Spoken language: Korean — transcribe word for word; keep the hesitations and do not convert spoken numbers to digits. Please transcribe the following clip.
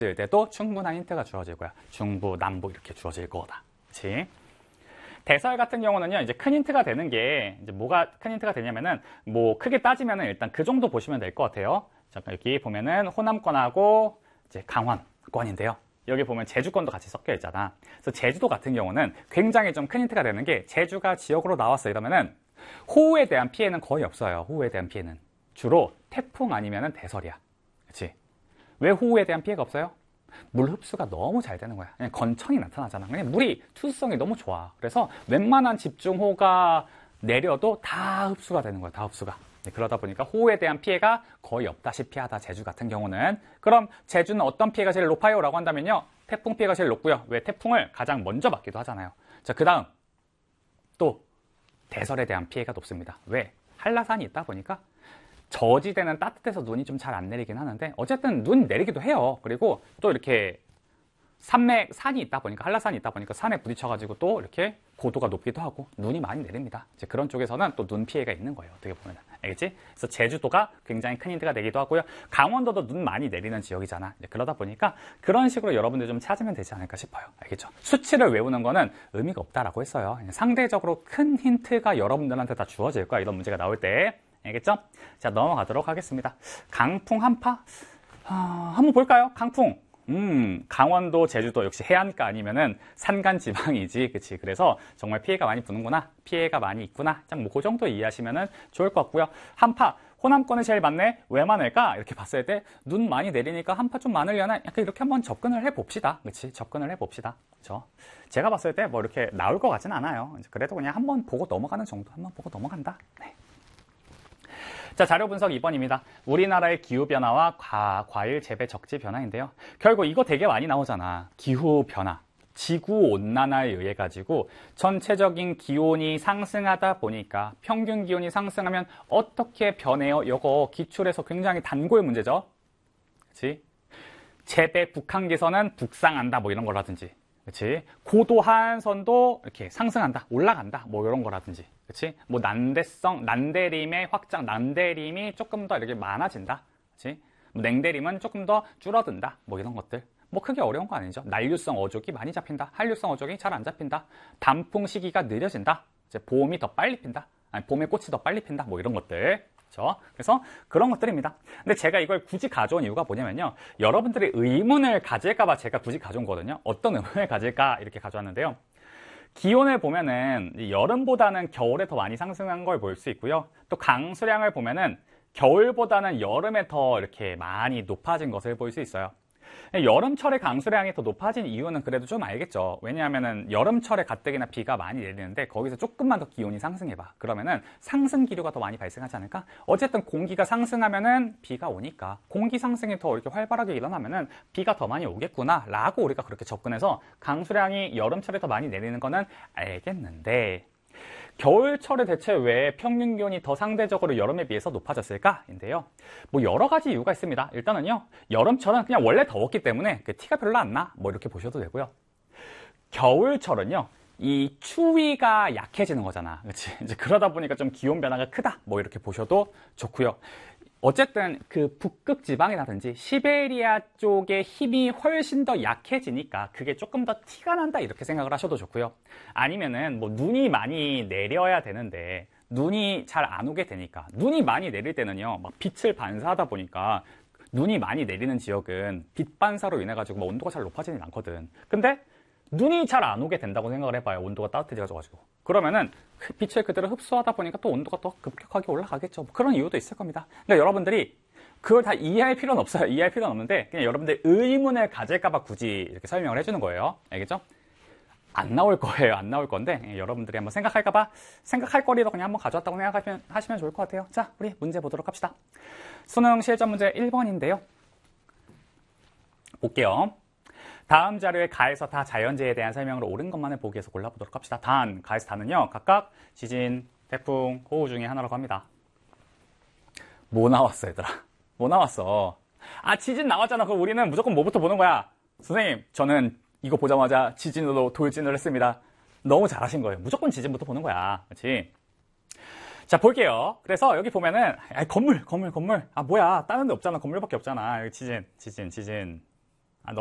때도 충분한 힌트가 주어질 거야. 중부, 남부 이렇게 주어질 거다. 그렇지? 대설 같은 경우는요, 이제 큰 힌트가 되는 게, 이제 뭐가 큰 힌트가 되냐면은, 뭐, 크게 따지면은 일단 그 정도 보시면 될 것 같아요. 잠깐 여기 보면은 호남권하고 이제 강원권인데요. 여기 보면 제주권도 같이 섞여 있잖아. 그래서 제주도 같은 경우는 굉장히 좀 큰 힌트가 되는 게, 제주가 지역으로 나왔어 이러면은, 호우에 대한 피해는 거의 없어요. 호우에 대한 피해는. 주로 태풍 아니면은 대설이야. 그치? 왜 호우에 대한 피해가 없어요? 물 흡수가 너무 잘 되는 거야. 그냥 건천이 나타나잖아. 그냥 물이 투수성이 너무 좋아. 그래서 웬만한 집중호우가 내려도 다 흡수가 되는 거야. 다 흡수가. 네, 그러다 보니까 호우에 대한 피해가 거의 없다시피 하다. 제주 같은 경우는. 그럼 제주는 어떤 피해가 제일 높아요? 라고 한다면요. 태풍 피해가 제일 높고요. 왜? 태풍을 가장 먼저 받기도 하잖아요. 자, 그 다음 또 대설에 대한 피해가 높습니다. 왜? 한라산이 있다 보니까 저지대는 따뜻해서 눈이 좀 잘 안 내리긴 하는데 어쨌든 눈이 내리기도 해요. 그리고 또 이렇게 산맥, 산이 있다 보니까, 한라산이 있다 보니까 산에 부딪혀가지고 또 이렇게 고도가 높기도 하고 눈이 많이 내립니다. 이제 그런 쪽에서는 또 눈 피해가 있는 거예요. 어떻게 보면. 알겠지? 그래서 제주도가 굉장히 큰 힌트가 되기도 하고요. 강원도도 눈 많이 내리는 지역이잖아. 이제 그러다 보니까 그런 식으로 여러분들 좀 찾으면 되지 않을까 싶어요. 알겠죠? 수치를 외우는 거는 의미가 없다라고 했어요. 상대적으로 큰 힌트가 여러분들한테 다 주어질 거야. 이런 문제가 나올 때. 알겠죠? 자, 넘어가도록 하겠습니다. 강풍 한파? 아, 한번 볼까요? 강풍. 음, 강원도, 제주도 역시 해안가 아니면은 산간 지방이지. 그치? 그래서 정말 피해가 많이 부는구나. 피해가 많이 있구나. 뭐, 그 정도 이해하시면은 좋을 것 같고요. 한파. 호남권이 제일 많네? 왜 많을까? 이렇게 봤을 때 눈 많이 내리니까 한파 좀 많으려나? 약간 이렇게 한번 접근을 해봅시다. 그치? 접근을 해봅시다. 그쵸? 제가 봤을 때 뭐 이렇게 나올 것 같진 않아요. 그래도 그냥 한번 보고 넘어가는 정도. 한번 보고 넘어간다. 네. 자, 자료 분석 이 번입니다. 우리나라의 기후변화와 과, 과일 재배 적지 변화인데요. 결국 이거 되게 많이 나오잖아. 기후변화. 지구온난화에 의해 가지고 전체적인 기온이 상승하다 보니까 평균 기온이 상승하면 어떻게 변해요? 이거 기출에서 굉장히 단골 문제죠. 그치? 재배 북한계선은 북상한다. 뭐 이런 거라든지. 그치? 고도 하한선도 이렇게 상승한다. 올라간다. 뭐 이런 거라든지. 그치? 뭐 난대성, 난대림의 확장, 난대림이 조금 더 이렇게 많아진다. 그치? 뭐 냉대림은 조금 더 줄어든다. 뭐 이런 것들. 뭐 크게 어려운 거 아니죠. 난류성 어족이 많이 잡힌다. 한류성 어족이 잘 안 잡힌다. 단풍 시기가 느려진다. 이제 봄이 더 빨리 핀다. 아니, 봄에 꽃이 더 빨리 핀다. 뭐 이런 것들. 그렇죠? 그래서 그런 것들입니다. 근데 제가 이걸 굳이 가져온 이유가 뭐냐면요. 여러분들이 의문을 가질까봐 제가 굳이 가져온 거거든요. 어떤 의문을 가질까 이렇게 가져왔는데요. 기온을 보면은 여름보다는 겨울에 더 많이 상승한 걸 볼 수 있고요. 또 강수량을 보면은 겨울보다는 여름에 더 이렇게 많이 높아진 것을 볼 수 있어요. 여름철에 강수량이 더 높아진 이유는 그래도 좀 알겠죠. 왜냐하면은 여름철에 가뜩이나 비가 많이 내리는데 거기서 조금만 더 기온이 상승해봐. 그러면은 상승 기류가 더 많이 발생하지 않을까? 어쨌든 공기가 상승하면은 비가 오니까 공기 상승이 더 이렇게 활발하게 일어나면은 비가 더 많이 오겠구나 라고 우리가 그렇게 접근해서 강수량이 여름철에 더 많이 내리는 거는 알겠는데 겨울철에 대체 왜 평균 기온이 더 상대적으로 여름에 비해서 높아졌을까? 인데요. 뭐 여러 가지 이유가 있습니다. 일단은요. 여름철은 그냥 원래 더웠기 때문에 그 티가 별로 안 나. 뭐 이렇게 보셔도 되고요. 겨울철은요. 이 추위가 약해지는 거잖아. 그렇지? 이제 그러다 보니까 좀 기온 변화가 크다. 뭐 이렇게 보셔도 좋고요. 어쨌든 그 북극 지방이라든지 시베리아 쪽의 힘이 훨씬 더 약해지니까 그게 조금 더 티가 난다 이렇게 생각을 하셔도 좋고요. 아니면은 뭐 눈이 많이 내려야 되는데 눈이 잘 안 오게 되니까 눈이 많이 내릴 때는요 막 빛을 반사하다 보니까 눈이 많이 내리는 지역은 빛 반사로 인해 가지고 뭐 온도가 잘 높아지진 않거든. 근데 눈이 잘 안 오게 된다고 생각을 해봐요. 온도가 따뜻해져가지고. 그러면은 빛을 그대로 흡수하다 보니까 또 온도가 더 급격하게 올라가겠죠. 뭐 그런 이유도 있을 겁니다. 그러니까 여러분들이 그걸 다 이해할 필요는 없어요. 이해할 필요는 없는데 그냥 여러분들 의문을 가질까봐 굳이 이렇게 설명을 해주는 거예요. 알겠죠? 안 나올 거예요. 안 나올 건데 여러분들이 한번 생각할까봐 생각할 거리로 그냥 한번 가져왔다고 생각하시면 하시면 좋을 것 같아요. 자, 우리 문제 보도록 합시다. 수능 실전 문제 일 번인데요. 볼게요. 다음 자료에 가에서 다 자연재해에 대한 설명으로 옳은 것만을 보기 위해서 골라보도록 합시다. 단, 가에서 다는요. 각각 지진, 태풍, 호우 중에 하나라고 합니다. 뭐 나왔어, 얘들아? 뭐 나왔어? 아, 지진 나왔잖아. 그럼 우리는 무조건 뭐부터 보는 거야? 선생님, 저는 이거 보자마자 지진으로 돌진을 했습니다. 너무 잘하신 거예요. 무조건 지진부터 보는 거야. 그렇지? 자, 볼게요. 그래서 여기 보면은 아, 건물, 건물, 건물. 아, 뭐야. 다른 데 없잖아. 건물밖에 없잖아. 여기 지진, 지진, 지진.